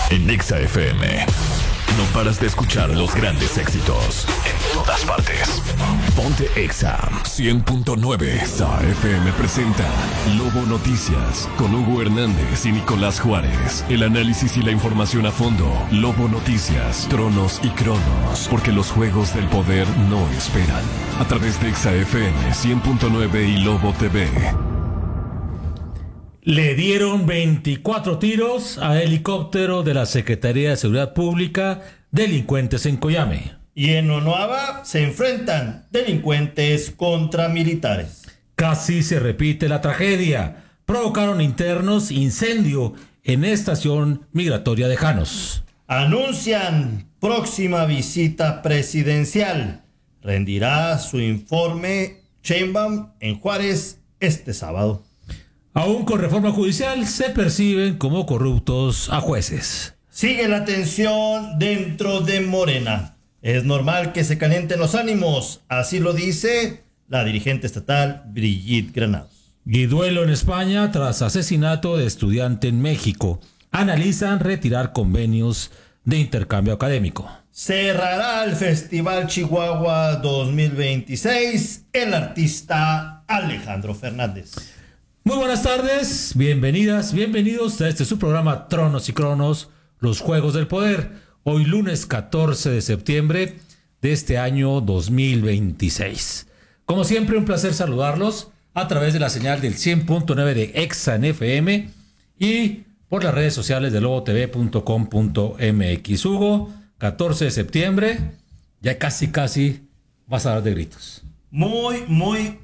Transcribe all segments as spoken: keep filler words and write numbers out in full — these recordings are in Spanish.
en Exa F M. No paras de escuchar los grandes éxitos en todas partes. Ponte Exa cien punto nueve. Exa F M presenta Lobo Noticias con Hugo Hernández y Nicolás Juárez. El análisis y la información a fondo. Lobo Noticias, Tronos y Cronos. Porque los juegos del poder no esperan. A través de Exa F M cien punto nueve y Lobo T V. Le dieron veinticuatro tiros a helicóptero de la Secretaría de Seguridad Pública, delincuentes en Coyame. Y en Onuaba se enfrentan delincuentes contra militares. Casi se repite la tragedia. Provocaron internos incendio en estación migratoria de Janos. Anuncian próxima visita presidencial. Rendirá su informe Sheinbaum en Juárez este sábado. Aún con reforma judicial se perciben como corruptos a jueces. Sigue la tensión dentro de Morena. Es normal que se calienten los ánimos, así lo dice la dirigente estatal Brigitte Granados. Y duelo en España tras asesinato de estudiante en México. Analizan retirar convenios de intercambio académico. Cerrará el Festival Chihuahua dos mil veintiséis el artista Alejandro Fernández. Muy buenas tardes, bienvenidas, bienvenidos a este su programa Tronos y Cronos, los Juegos del Poder. Hoy lunes catorce de septiembre de este año dos mil veintiséis. Como siempre, un placer saludarlos a través de la señal del cien punto nueve de Exa en F M y por las redes sociales de lobo t v punto com punto m x. Hugo, catorce de septiembre, ya casi casi vas a dar de gritos. Muy, muy,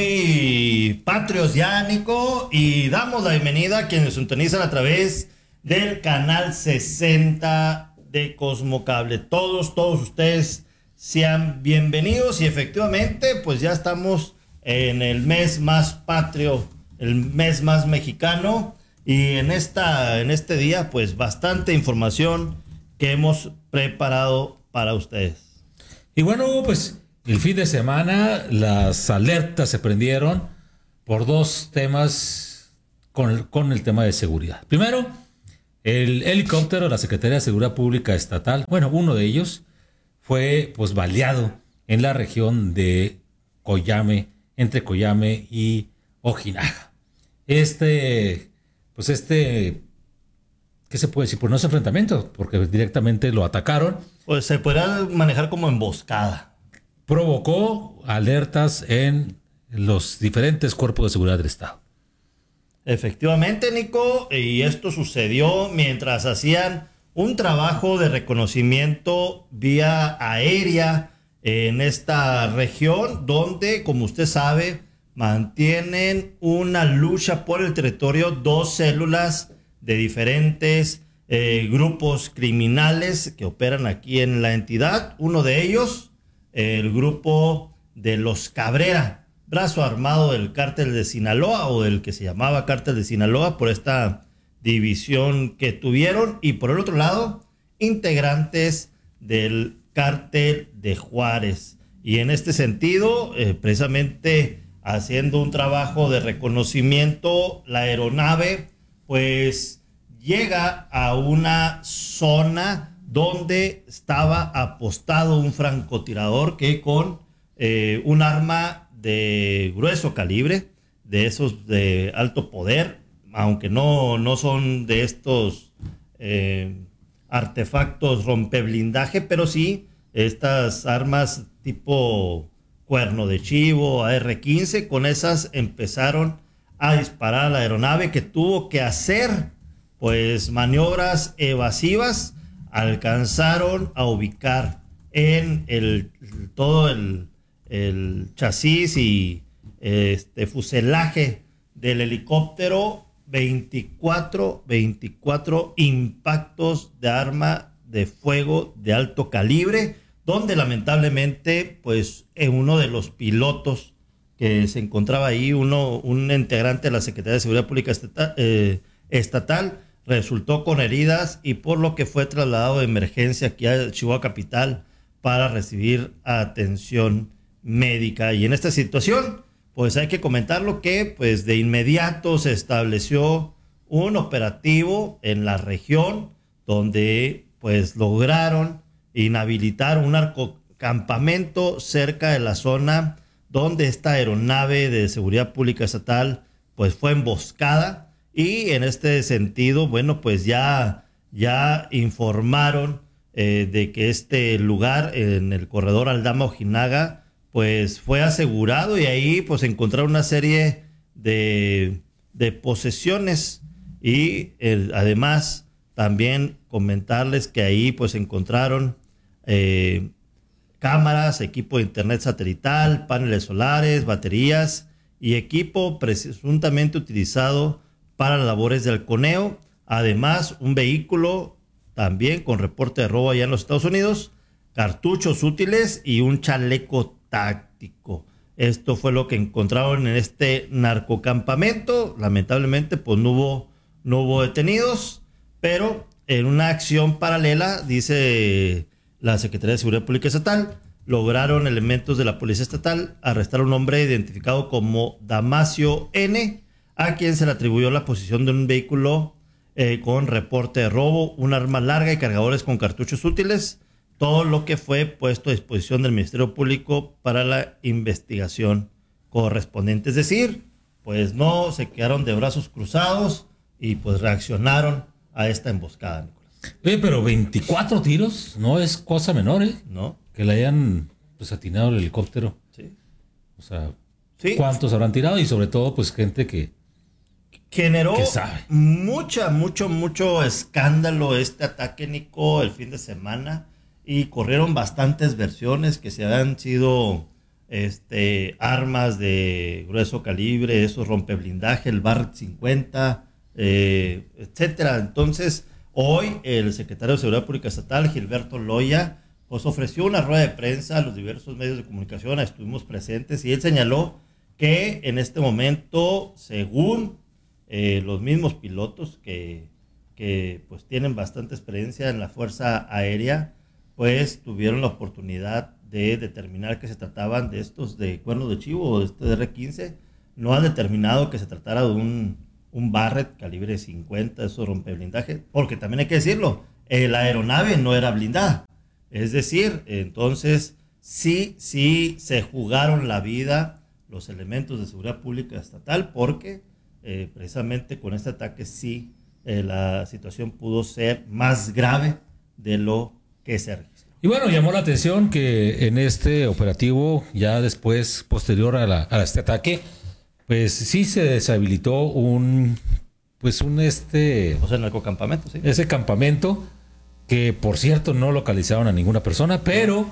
muy patrios ya, Nico, y damos la bienvenida a quienes sintonizan a través del canal sesenta de Cosmocable. Todos, todos ustedes sean bienvenidos y efectivamente, pues ya estamos en el mes más patrio, el mes más mexicano, y en esta, en este día, pues bastante información que hemos preparado para ustedes. Y bueno, pues el fin de semana las alertas se prendieron por dos temas con el, con el tema de seguridad. Primero, el helicóptero de la Secretaría de Seguridad Pública Estatal, bueno, uno de ellos fue pues baleado en la región de Coyame, entre Coyame y Ojinaga. Este, pues este, ¿qué se puede decir? Pues no es enfrentamiento, porque directamente lo atacaron. Pues se podrá manejar como emboscada. Provocó alertas en los diferentes cuerpos de seguridad del Estado. Efectivamente, Nico, y esto sucedió mientras hacían un trabajo de reconocimiento vía aérea en esta región, donde, como usted sabe, mantienen una lucha por el territorio dos células de diferentes eh, grupos criminales que operan aquí en la entidad. Uno de ellos, el grupo de los Cabrera, brazo armado del cártel de Sinaloa, o del que se llamaba cártel de Sinaloa, por esta división que tuvieron, y por el otro lado, integrantes del cártel de Juárez. Y en este sentido, eh, precisamente haciendo un trabajo de reconocimiento, la aeronave pues llega a una zona donde estaba apostado un francotirador que con eh, un arma de grueso calibre, de esos de alto poder, aunque no, no son de estos eh, artefactos rompeblindaje, pero sí estas armas tipo cuerno de chivo, A R quince, con esas empezaron a disparar a la aeronave, que tuvo que hacer pues maniobras evasivas. Alcanzaron a ubicar en el todo el, el chasis y este fuselaje del helicóptero veinticuatro, veinticuatro impactos de arma de fuego de alto calibre, donde lamentablemente pues uno de los pilotos que se encontraba ahí, uno un integrante de la Secretaría de Seguridad Pública Estatal, eh, estatal resultó con heridas, y por lo que fue trasladado de emergencia aquí a Chihuahua Capital para recibir atención médica. Y en esta situación, pues hay que comentarlo que pues de inmediato se estableció un operativo en la región donde pues lograron inhabilitar un narcocampamento cerca de la zona donde esta aeronave de seguridad pública estatal pues fue emboscada, y en este sentido, bueno, pues ya, ya informaron eh, de que este lugar en el corredor Aldama-Ojinaga pues fue asegurado, y ahí pues encontraron una serie de, de posesiones, y eh, además también comentarles que ahí pues encontraron eh, cámaras, equipo de internet satelital, paneles solares, baterías y equipo presuntamente utilizado para labores de halconeo. Además, un vehículo también con reporte de robo allá en los Estados Unidos, cartuchos útiles y un chaleco táctico. Esto fue lo que encontraron en este narcocampamento. Lamentablemente, pues no hubo, no hubo detenidos, pero en una acción paralela, dice la Secretaría de Seguridad Pública Estatal, lograron elementos de la Policía Estatal arrestar a un hombre identificado como Damasio N., a quien se le atribuyó la posesión de un vehículo eh, con reporte de robo, un arma larga y cargadores con cartuchos útiles, todo lo que fue puesto a disposición del Ministerio Público para la investigación correspondiente. Es decir, pues no se quedaron de brazos cruzados y pues reaccionaron a esta emboscada, Nicolás. Oye, pero veinticuatro tiros no es cosa menor, ¿eh? ¿No? Que le hayan pues atinado el helicóptero. Sí. O sea, Sí. ¿cuántos habrán tirado? Y sobre todo, pues gente que... Generó ¿Qué sabe? mucha, mucho, mucho escándalo este ataque, Nico, el fin de semana, y corrieron bastantes versiones que se habían sido este, armas de grueso calibre, esos rompeblindaje, el Barrett cincuenta, eh, etcétera. Entonces, hoy el secretario de Seguridad Pública Estatal, Gilberto Loya, pues ofreció una rueda de prensa a los diversos medios de comunicación, estuvimos presentes, y él señaló que en este momento, según Eh, los mismos pilotos que, que pues tienen bastante experiencia en la Fuerza Aérea, pues tuvieron la oportunidad de determinar que se trataban de estos de cuernos de chivo o de este R quince. No han determinado que se tratara de un, un Barrett calibre cincuenta, esos rompeblindaje, porque también hay que decirlo, eh, la aeronave no era blindada. Es decir, entonces sí, sí se jugaron la vida los elementos de seguridad pública estatal, porque Eh, precisamente con este ataque sí eh, la situación pudo ser más grave de lo que se registró. Y bueno, llamó la atención que en este operativo, ya después, posterior a, la, a este ataque, pues sí se deshabilitó un, pues un este... O sea, en el narcocampamento, sí. Ese campamento, que por cierto no localizaron a ninguna persona, pero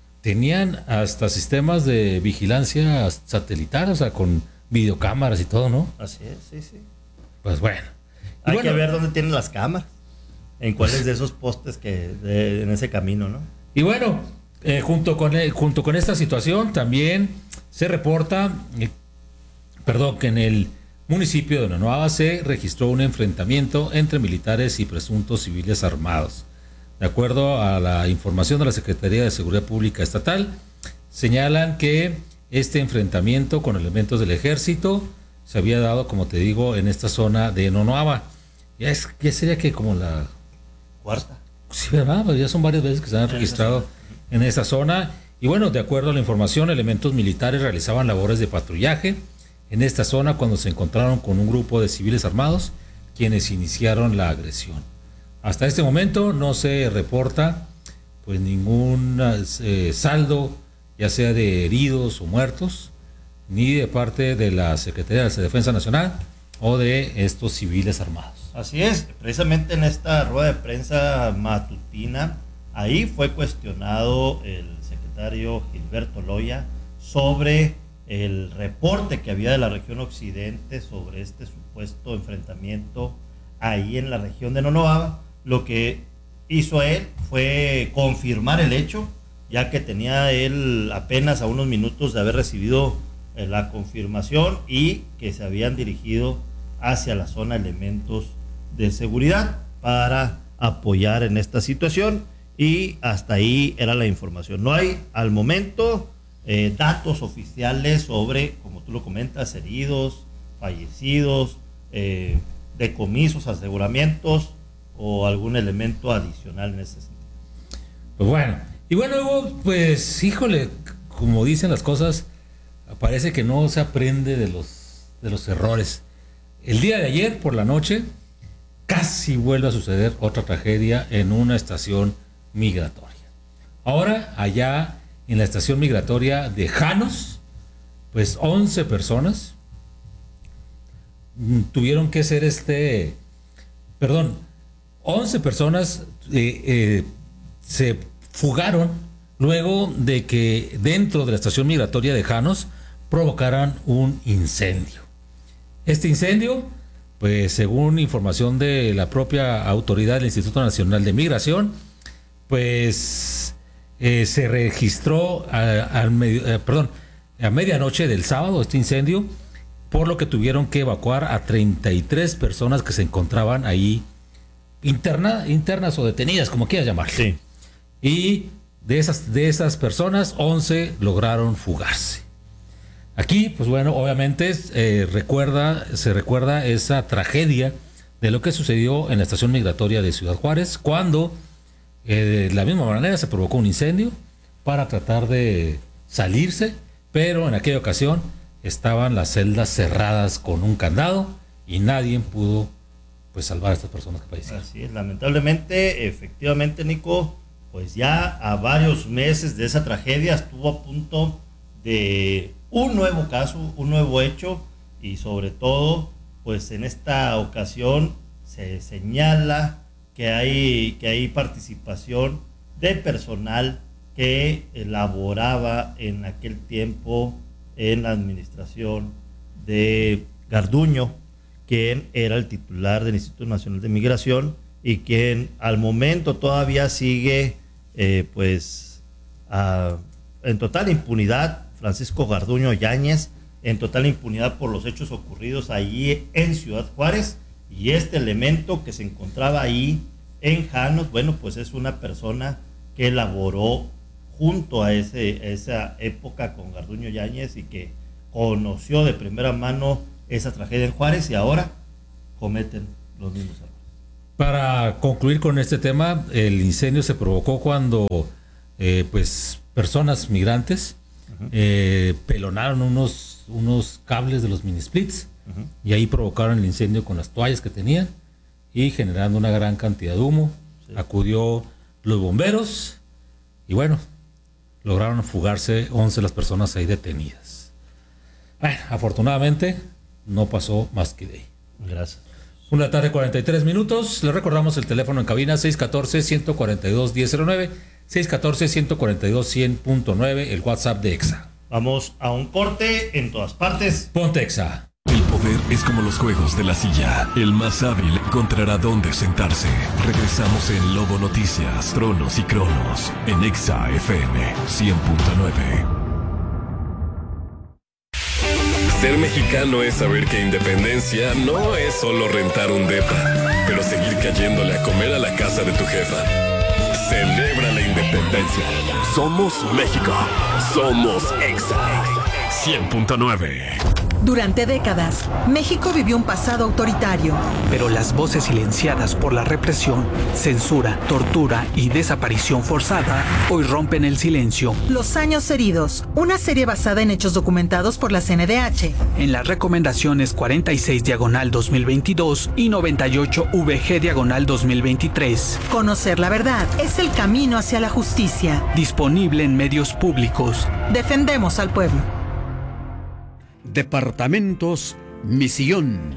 tenían hasta sistemas de vigilancia satelital, o sea, con videocámaras y todo, ¿no? Así es, sí, sí. Pues bueno. Hay bueno, que ver dónde tienen las cámaras, en cuáles de esos postes que de, en ese camino, ¿no? Y bueno, eh, junto, con, eh, junto con esta situación también se reporta, eh, perdón, que en el municipio de Nonuava se registró un enfrentamiento entre militares y presuntos civiles armados. De acuerdo a la información de la Secretaría de Seguridad Pública Estatal, señalan que este enfrentamiento con elementos del ejército se había dado, como te digo, en esta zona de Nonuava. Ya, es, ya sería que como la... Cuarta. Sí, ¿verdad? Pues ya son varias veces que se han registrado en esa zona. Y bueno, de acuerdo a la información, elementos militares realizaban labores de patrullaje en esta zona cuando se encontraron con un grupo de civiles armados, quienes iniciaron la agresión. Hasta este momento no se reporta pues ningún eh, saldo, ya sea de heridos o muertos, ni de parte de la Secretaría de Defensa Nacional o de estos civiles armados. Así es, precisamente en esta rueda de prensa matutina, ahí fue cuestionado el secretario Gilberto Loya sobre el reporte que había de la región occidente sobre este supuesto enfrentamiento ahí en la región de Nonuava. Lo que hizo él fue confirmar el hecho, ya que tenía él apenas a unos minutos de haber recibido eh, la confirmación, y que se habían dirigido hacia la zona elementos de seguridad para apoyar en esta situación, y hasta ahí era la información. No hay al momento eh, datos oficiales sobre, como tú lo comentas, heridos, fallecidos, eh, decomisos, aseguramientos o algún elemento adicional en ese sentido. Pues bueno, y bueno, Hugo, pues híjole, como dicen las cosas, parece que no se aprende de los, de los errores. El día de ayer por la noche casi vuelve a suceder otra tragedia en una estación migratoria. Ahora, allá en la estación migratoria de Janos, pues once personas tuvieron que ser este, perdón, once personas eh, eh, se fugaron luego de que dentro de la estación migratoria de Janos provocaran un incendio. Este incendio, pues según información de la propia autoridad del Instituto Nacional de Migración, pues eh, se registró a, al medio, eh, perdón, a medianoche del sábado este incendio, por lo que tuvieron que evacuar a treinta y tres personas que se encontraban ahí interna, internas o detenidas, como quieras llamarlo. Sí. Y de esas, de esas personas, once lograron fugarse. Aquí, pues bueno, obviamente eh, recuerda, se recuerda esa tragedia de lo que sucedió en la estación migratoria de Ciudad Juárez, cuando eh, de la misma manera se provocó un incendio para tratar de salirse, pero en aquella ocasión estaban las celdas cerradas con un candado y nadie pudo pues salvar a estas personas que fallecieron. Así es, lamentablemente, efectivamente, Nico, pues ya a varios meses de esa tragedia estuvo a punto de un nuevo caso, un nuevo hecho, y sobre todo, pues en esta ocasión se señala que hay, que hay participación de personal que elaboraba en aquel tiempo en la administración de Garduño, quien era el titular del Instituto Nacional de Migración y quien al momento todavía sigue eh, pues a, en total impunidad. Francisco Garduño Yáñez, en total impunidad por los hechos ocurridos allí en Ciudad Juárez, y este elemento que se encontraba ahí en Janos, bueno, pues es una persona que elaboró junto a ese, esa época con Garduño Yáñez y que conoció de primera mano esa tragedia en Juárez y ahora cometen los mismos errores. Para concluir con este tema, el incendio se provocó cuando eh, pues personas migrantes uh-huh. eh, pelonaron unos, unos cables de los mini splits uh-huh. y ahí provocaron el incendio con las toallas que tenían y generando una gran cantidad de humo. Sí. Acudió los bomberos y bueno, lograron fugarse once de las personas ahí detenidas. Bueno, afortunadamente no pasó más que de ahí. Gracias. Una tarde, cuarenta y tres minutos. Les recordamos el teléfono en cabina seis uno cuatro, uno cuatro dos, uno cero cero nueve, seis uno cuatro, uno cuatro dos, cien punto nueve, el WhatsApp de EXA. Vamos a un corte en todas partes. Ponte EXA. El poder es como los juegos de la silla. El más hábil encontrará dónde sentarse. Regresamos en Lobo Noticias, Tronos y Cronos, en EXA F M cien punto nueve. Ser mexicano es saber que independencia no es solo rentar un depa, pero seguir cayéndole a comer a la casa de tu jefa. Celebra la independencia. Somos México. Somos EXA cien punto nueve. Durante décadas, México vivió un pasado autoritario. Pero las voces silenciadas por la represión, censura, tortura y desaparición forzada hoy rompen el silencio. Los años heridos, una serie basada en hechos documentados por la C N D H. En las recomendaciones cuarenta y seis diagonal dos mil veintidós y noventa y ocho V G diagonal dos mil veintitrés. Conocer la verdad es el camino hacia la justicia. Disponible en medios públicos. Defendemos al pueblo. Departamentos Misión.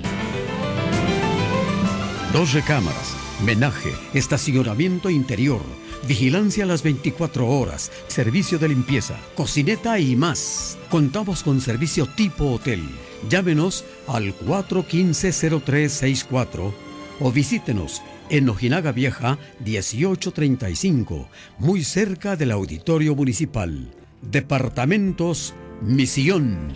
Dos recámaras, menaje, estacionamiento interior, vigilancia a las veinticuatro horas, servicio de limpieza, cocineta y más. Contamos con servicio tipo hotel. Llámenos al cuatro uno cinco, cero tres seis cuatro o visítenos en Ojinaga Vieja dieciocho treinta y cinco, muy cerca del Auditorio Municipal. Departamentos Misión.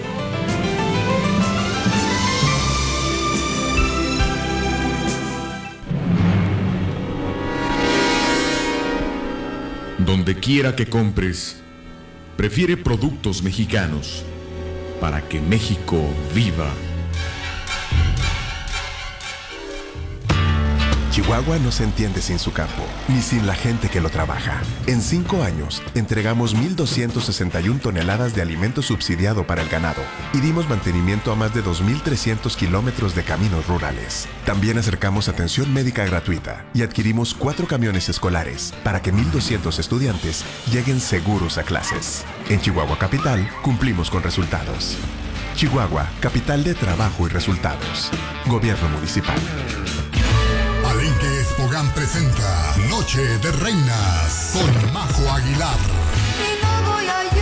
Donde quiera que compres, prefiere productos mexicanos para que México viva. Chihuahua no se entiende sin su campo, ni sin la gente que lo trabaja. En cinco años, entregamos mil doscientas sesenta y una toneladas de alimento subsidiado para el ganado y dimos mantenimiento a más de dos mil trescientos kilómetros de caminos rurales. También acercamos atención médica gratuita y adquirimos cuatro camiones escolares para que mil doscientos estudiantes lleguen seguros a clases. En Chihuahua Capital, cumplimos con resultados. Chihuahua, capital de trabajo y resultados. Gobierno municipal. Palenque Espogán presenta Noche de Reinas con Majo Aguilar. Y no voy a